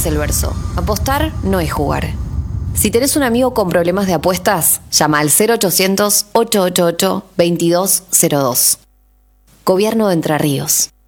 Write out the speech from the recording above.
más el verso. Apostar no es jugar. Si tenés un amigo con problemas de apuestas, llama al 0800-888-2202. Gobierno de Entre Ríos.